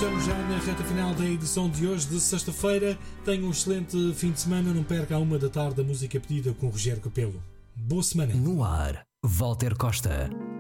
Estamos já na reta final da edição de hoje, de sexta-feira. Tenha um excelente fim de semana. Não perca à 1 da tarde a música pedida com Rogério Capelo. Boa semana. No ar, Walter Costa.